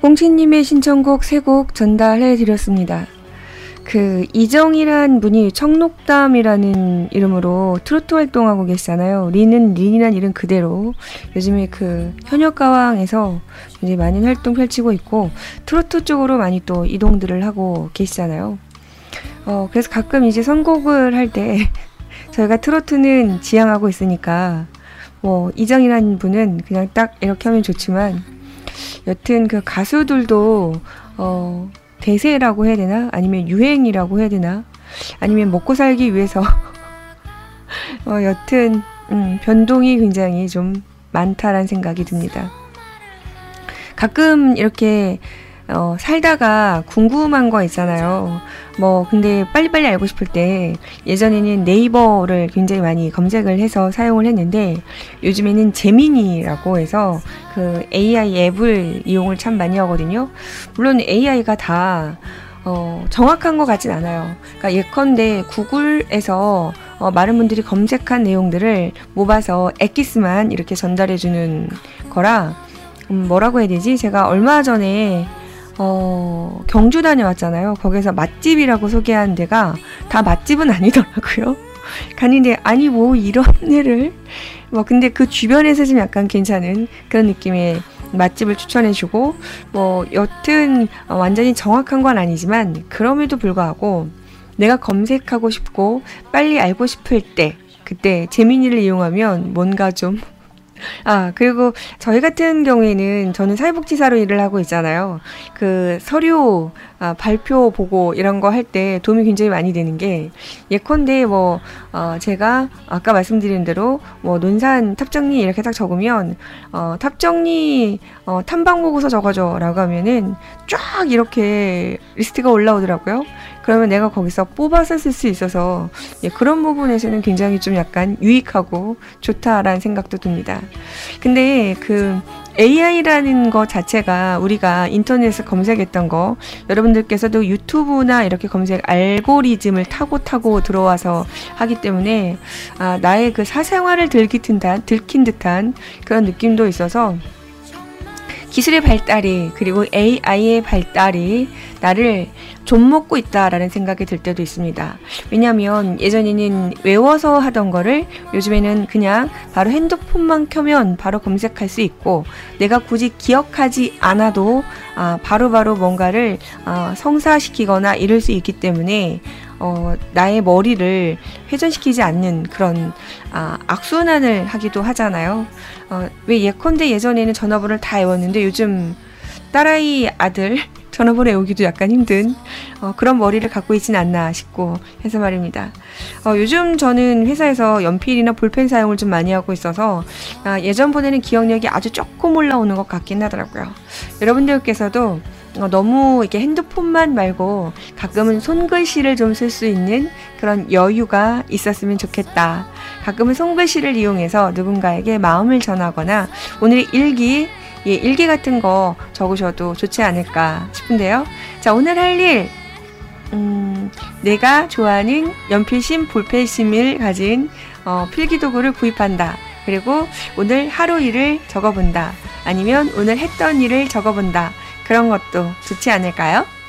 꽁치님의 신청곡 3곡 전달해드렸습니다. 이정이란 분이 청록담이라는 이름으로 트로트 활동하고 계시잖아요. 린은 린이란 이름 그대로 요즘에 현역가왕에서 굉장히 많은 활동 펼치고 있고 트로트 쪽으로 많이 또 이동들을 하고 계시잖아요. 그래서 가끔 이제 선곡을 할 때 저희가 트로트는 지향하고 있으니까 이정이라는 분은 그냥 딱 이렇게 하면 좋지만 여튼 가수들도 대세라고 해야 되나? 아니면 유행이라고 해야 되나? 아니면 먹고 살기 위해서 여튼 변동이 굉장히 좀 많다라는 생각이 듭니다. 가끔 이렇게 살다가 궁금한 거 있잖아요. 근데 빨리빨리 알고 싶을 때 예전에는 네이버를 굉장히 많이 검색을 해서 사용을 했는데 요즘에는 제미니라고 해서 AI 앱을 이용을 참 많이 하거든요. 물론 AI가 다 정확한 것 같진 않아요. 그러니까 예컨대 구글에서 많은 분들이 검색한 내용들을 모아서 엑기스만 이렇게 전달해주는 거라 뭐라고 해야 되지? 제가 얼마 전에 경주 다녀왔잖아요. 거기서 맛집이라고 소개한 데가 다 맛집은 아니더라고요. 갔는데 아니 이런 애를 근데 그 주변에서 좀 약간 괜찮은 그런 느낌의 맛집을 추천해주고 여튼 완전히 정확한 건 아니지만 그럼에도 불구하고 내가 검색하고 싶고 빨리 알고 싶을 때 그때 제미니를 이용하면 뭔가 좀 그리고 저희 같은 경우에는 저는 사회복지사로 일을 하고 있잖아요. 서류 발표 보고 이런 거 할 때 도움이 굉장히 많이 되는 게 예컨대 제가 아까 말씀드린 대로 논산 탑정리 이렇게 딱 적으면 탑정리 탐방 보고서 적어줘 라고 하면은 쫙 이렇게 리스트가 올라오더라고요. 그러면 내가 거기서 뽑아서 쓸 수 있어서 그런 부분에서는 굉장히 좀 약간 유익하고 좋다라는 생각도 듭니다. 근데 AI라는 것 자체가 우리가 인터넷에서 검색했던 거 여러분들께서도 유튜브나 이렇게 검색 알고리즘을 타고 들어와서 하기 때문에 나의 사생활을 들킨 듯한 그런 느낌도 있어서 기술의 발달이 그리고 AI의 발달이 나를 좀 먹고 있다라는 생각이 들 때도 있습니다. 왜냐하면 예전에는 외워서 하던 거를 요즘에는 그냥 바로 핸드폰만 켜면 바로 검색할 수 있고 내가 굳이 기억하지 않아도 바로바로 뭔가를 성사시키거나 이럴 수 있기 때문에 나의 머리를 회전시키지 않는 그런 악순환을 하기도 하잖아요. 왜 예컨대 예전에는 전화번호를 다 외웠는데 요즘 딸아이 아들 전화번호 외우기도 약간 힘든 그런 머리를 갖고 있진 않나 싶고 해서 말입니다. 요즘 저는 회사에서 연필이나 볼펜 사용을 좀 많이 하고 있어서 예전보다는 기억력이 아주 조금 올라오는 것 같긴 하더라고요. 여러분들께서도 너무 이렇게 핸드폰만 말고 가끔은 손글씨를 좀 쓸 수 있는 그런 여유가 있었으면 좋겠다. 가끔은 손글씨를 이용해서 누군가에게 마음을 전하거나 오늘의 일기 같은 거 적으셔도 좋지 않을까 싶은데요. 자, 오늘 할 일, 내가 좋아하는 연필심, 볼펜심을 가진 필기도구를 구입한다. 그리고 오늘 하루 일을 적어본다. 아니면 오늘 했던 일을 적어본다. 그런 것도 좋지 않을까요?